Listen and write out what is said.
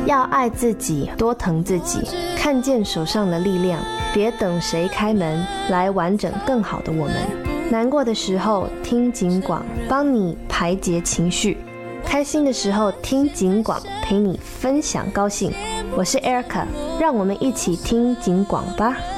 要爱自己，多疼自己，看见手上的力量，别等谁开门来完整更好的我们。难过的时候听警广，帮你排解情绪；开心的时候听警广，陪你分享高兴。我是 Erica， 让我们一起听警广吧。